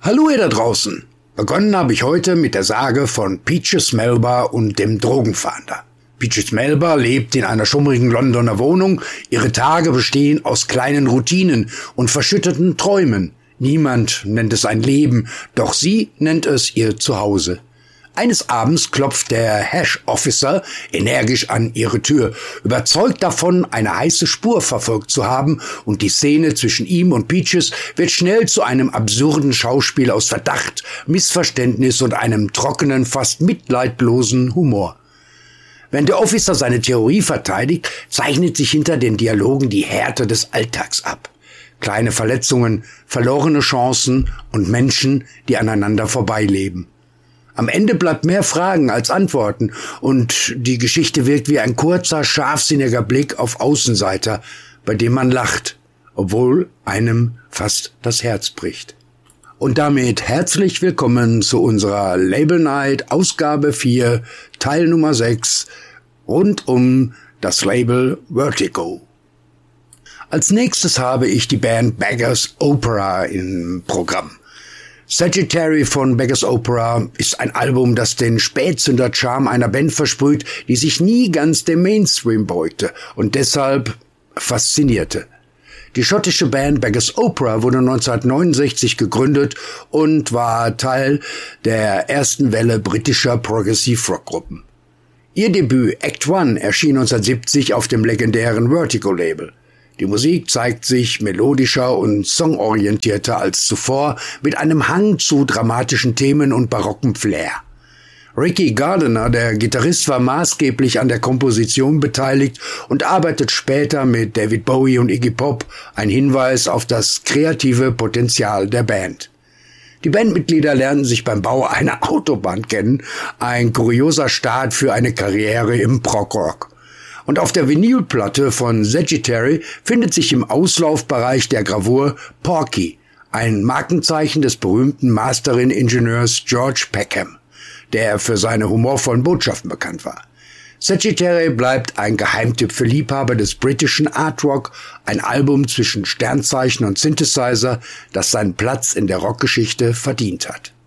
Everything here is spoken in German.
Hallo ihr da draußen! Begonnen habe ich heute mit der Sage von Peaches Melba und dem Drogenfahnder. Peaches Melba lebt in einer schummrigen Londoner Wohnung. Ihre Tage bestehen aus kleinen Routinen und verschütteten Träumen. Niemand nennt es ein Leben, doch sie nennt es ihr Zuhause. Eines Abends klopft der Hash-Officer energisch an ihre Tür, überzeugt davon, eine heiße Spur verfolgt zu haben, und die Szene zwischen ihm und Peaches wird schnell zu einem absurden Schauspiel aus Verdacht, Missverständnis und einem trockenen, fast mitleidlosen Humor. Wenn der Officer seine Theorie verteidigt, zeichnet sich hinter den Dialogen die Härte des Alltags ab. Kleine Verletzungen, verlorene Chancen und Menschen, die aneinander vorbeileben. Am Ende bleibt mehr Fragen als Antworten und die Geschichte wirkt wie ein kurzer, scharfsinniger Blick auf Außenseiter, bei dem man lacht, obwohl einem fast das Herz bricht. Und damit herzlich willkommen zu unserer Label Night Ausgabe 4, Teil Nummer 6, rund um das Label Vertigo. Als nächstes habe ich die Band Beggars Opera im Programm. Sagittary von Beggars Opera ist ein Album, das den Spätzünder-Charme einer Band versprüht, die sich nie ganz dem Mainstream beugte und deshalb faszinierte. Die schottische Band Beggars Opera wurde 1969 gegründet und war Teil der ersten Welle britischer Progressive-Rock-Gruppen. Ihr Debüt Act One erschien 1970 auf dem legendären Vertigo-Label. Die Musik zeigt sich melodischer und songorientierter als zuvor, mit einem Hang zu dramatischen Themen und barocken Flair. Ricky Gardiner, der Gitarrist, war maßgeblich an der Komposition beteiligt und arbeitet später mit David Bowie und Iggy Pop, ein Hinweis auf das kreative Potenzial der Band. Die Bandmitglieder lernten sich beim Bau einer Autobahn kennen, ein kurioser Start für eine Karriere im Prog-Rock. Und auf der Vinylplatte von Sagittary findet sich im Auslaufbereich der Gravur Porky, ein Markenzeichen des berühmten Mastering-Ingenieurs George Peckham, der für seine humorvollen Botschaften bekannt war. Sagittary bleibt ein Geheimtipp für Liebhaber des britischen Art Rock, ein Album zwischen Sternzeichen und Synthesizer, das seinen Platz in der Rockgeschichte verdient hat.